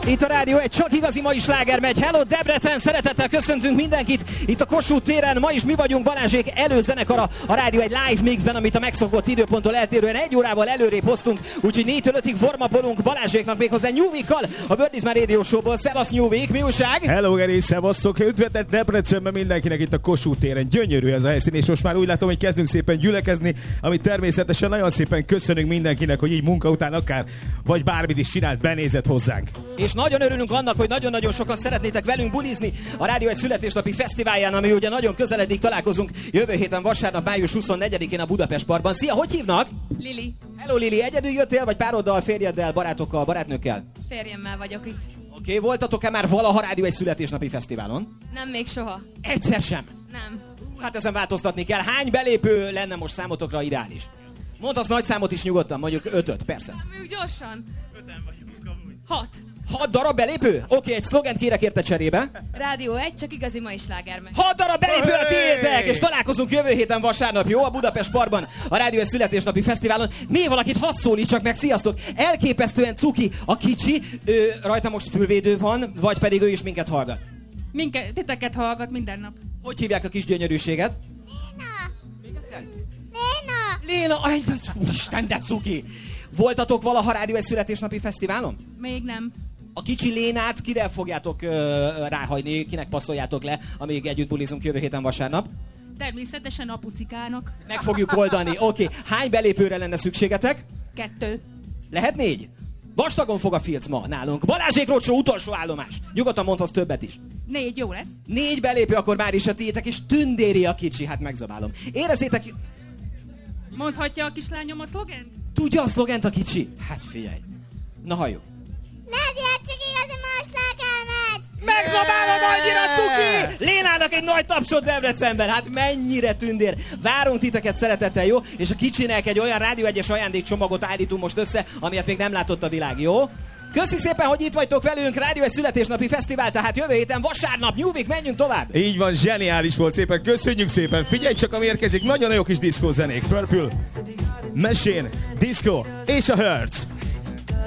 Itt a Rádió egy csak igazi mai sláger megy. Hello Debrecen, szeretettel köszöntünk mindenkit itt a Kossuth téren. Ma is mi vagyunk Balázsék előzenekara a Rádió egy live mixben, amit a megszokott időponttól eltérően 1 órával előrébb hoztunk. Úgyhogy 4-től 5-ig formapolunk Balázséknak méghozzá New Week-kal a Bird is My Radio Show-ból. Szevasz New Week, mi újság? Hello Geri, szevasztok! Üdvözlet Debrecenben mindenkinek itt a Kossuth téren. Gyönyörű ez a helyszín, és most már úgy látom, hogy kezdünk szépen gyülekezni, amit természetesen nagyon szépen köszönünk mindenkinek, hogy így munka után akár vagy bármit is csinált, benézett hozzánk. És nagyon örülünk annak, hogy nagyon-nagyon sokan szeretnétek velünk bulizni a Rádió egy születésnapi fesztiválján, ami ugye nagyon közeledik, találkozunk jövő héten vasárnap, május 24-én a Budapest Parkban. Szia, hogy hívnak? Lili. Hello Lili, egyedül jöttél, vagy pároddal, férjeddel, barátokkal, barátnőkkel? Férjemmel vagyok itt. Oké, voltatok-e már valaha Rádió egy születésnapi fesztiválon? Nem, még soha. Egyszer sem? Nem. Hát ezen változtatni kell. Hány belépő lenne most számotokra ideális? Mondhatsz nagy számot is nyugodtan, mondjuk 5-öt, persze. Nem, gyorsan. 5-en vagyunk amúgy. 6. 6 darab belépő? Oké, egy szlogent kérek érte cserébe. Rádió 1, csak igazi mai sláger megy. 6 darab belépő a tiétek! És találkozunk jövő héten vasárnap, jó? A Budapest Parkban, a Rádió egy születésnapi fesztiválon. Még valakit hadd szólítsak meg, sziasztok! Elképesztően cuki a kicsi, rajta most fülvédő van, vagy pedig ő is minket hallgat? Titeket hallgat minden nap. Hogy hívják a kis gyönyörűséget? Léna! Isten, de cuki! Voltatok valaha Rádió egy születésnapi fesztiválon? Még nem. A kicsi Lénát kire fogjátok ráhagyni, kinek passzoljátok le, amíg együtt bulizunk jövő héten vasárnap? Természetesen apucikának. Meg fogjuk oldani, oké. Hány belépőre lenne szükségetek? 2. Lehet 4? Vastagon fog a filc ma nálunk. Balázsék Rocsó utolsó állomás. Nyugodtan mondhatsz többet is. 4 jó lesz. 4 belépő, akkor már is a tiétek, és tündéri a kicsi, hát megzabálom. Érezzétek... Mondhatja a kislányom a szlogent? Tudja a szlogent a kicsi? Hát figyelj. Na halljuk. Legyen csak igazi más slágermegy! Megzabálom annyira cuki! Lénának egy nagy tapsot Debrecenben, hát mennyire tündér. Várunk titeket szeretettel, jó? És a kicsinek egy olyan Rádió 1-es ajándékcsomagot állítunk most össze, amilyet még nem látott a világ, jó? Köszi szépen, hogy itt vagytok velünk, Rádió egy születésnapi fesztivál, tehát jövő héten vasárnap, New Week, menjünk tovább! Így van, zseniális volt szépen, köszönjük szépen, figyelj csak, ami érkezik, nagyon jó kis diszkózenék, Purple, Machine, Disco és a Hertz.